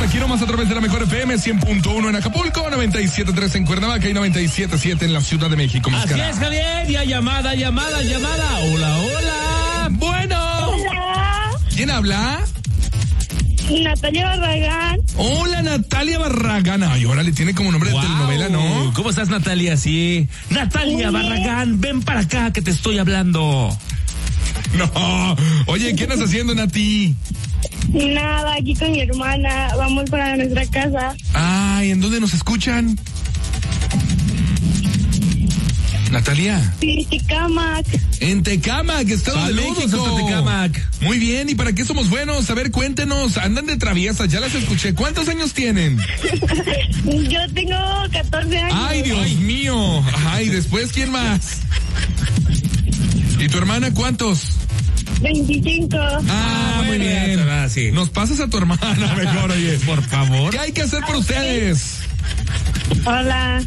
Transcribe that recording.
aquí nomás a través de la mejor FM 100.1 en Acapulco, 97.3 en Cuernavaca y 97.7 en la Ciudad de México. Así es, Javier. Ya llamada. Hola. Bueno. Hola, ¿Quién habla? Natalia Barragán. Hola, Natalia Barragán. Ay, órale, tiene como nombre de telenovela, ¿no? ¿Cómo estás, Natalia? Sí. Natalia Barragán, ven para acá que te estoy hablando. No. Oye, ¿qué andas haciendo, Nati? Nada, aquí con mi hermana. Vamos para nuestra casa. Ay, ¿en dónde nos escuchan? Natalia. Sí, Tecámac. En Tecámac, Estado de Saludos México. hasta Tecámac. Muy bien, ¿y para qué somos buenos? A ver, cuéntenos, andan de traviesas, ya las escuché. ¿Cuántos años tienen? Yo tengo 14 años. Ay, Dios mío. Ay, después, ¿quién más? ¿Y tu hermana cuántos? 25. Ah, muy bien. Sí. Nos pasas a tu hermana mejor, oye. Por favor. ¿Qué hay que hacer por ustedes? Hola.